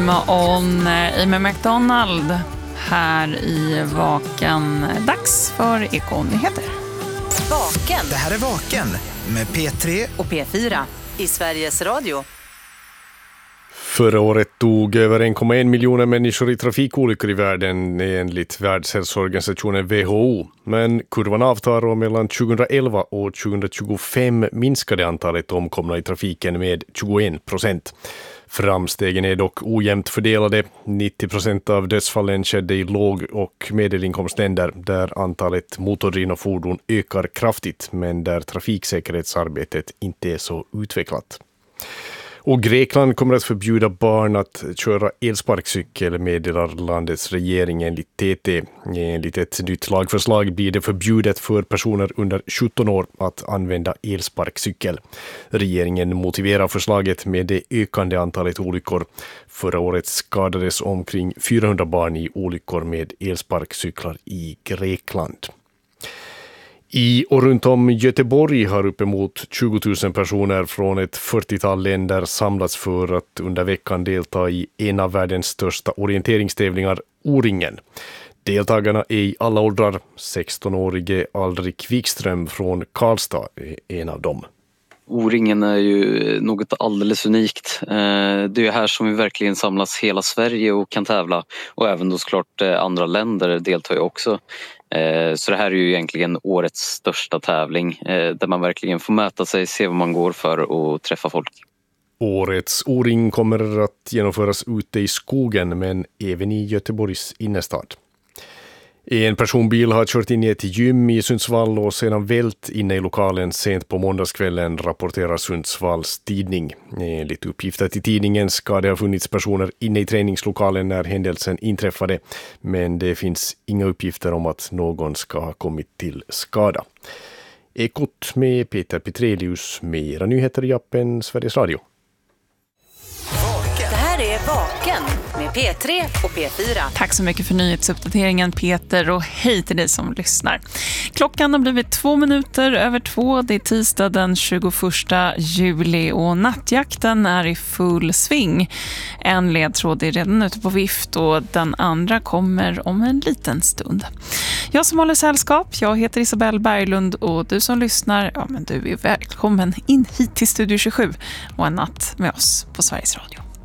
Game On, Amy McDonald här i Vaken. Dags för Ekonyheter. Vaken. Det här är Vaken med P3 och P4 i Sveriges Radio. Förra året dog över 1,1 miljoner människor i trafikolyckor i världen enligt Världshälsoorganisationen WHO. Men kurvan avtar och mellan 2011 och 2025 minskade antalet omkomna i trafiken med 21%. Framstegen är dock ojämnt fördelade. 90% av dödsfallen skedde i låg- och medelinkomstländer där antalet motordrivna fordon ökar kraftigt men där trafiksäkerhetsarbetet inte är så utvecklat. Och Grekland kommer att förbjuda barn att köra elsparkcykel, meddelar landets regering enligt TT. Enligt ett nytt lagförslag blir det förbjudet för personer under 17 år att använda elsparkcykel. Regeringen motiverar förslaget med det ökande antalet olyckor. Förra året skadades omkring 400 barn i olyckor med elsparkcyklar i Grekland. I och runt om Göteborg har uppemot 20 000 personer från ett 40-tal länder samlats för att under veckan delta i en av världens största orienteringstävlingar, O-ringen. Deltagarna är i alla åldrar. 16-årige Alrik Wikström från Karlstad är en av dem. O-ringen är ju något alldeles unikt. Det är här som vi verkligen samlas hela Sverige och kan tävla. Och även då såklart andra länder deltar ju också. Så det här är ju egentligen årets största tävling. Där man verkligen får möta sig, se vad man går för och träffa folk. Årets O-ring kommer att genomföras ute i skogen men även i Göteborgs innerstad. En personbil har kört in i ett gym i Sundsvall och sedan vält inne i lokalen sent på måndagskvällen, rapporterar Sundsvalls tidning. Enligt uppgifter till tidningen ska det ha funnits personer inne i träningslokalen när händelsen inträffade, men det finns inga uppgifter om att någon ska ha kommit till skada. Ekot med Peter Petrelius med era nyheter i appen Sveriges Radio. Det här är Vaken med P3 och P4. Tack så mycket för nyhetsuppdateringen, Peter, och hej till dig som lyssnar. Klockan har blivit 2:02. Det är tisdag den 21 juli och nattjakten är i full sving. En ledtråd är redan ute på vift och den andra kommer om en liten stund. Jag som håller sällskap, jag heter Isabelle Berglund och du som lyssnar, ja men du är välkommen in hit till Studio 27 och en natt med oss på Sveriges Radio.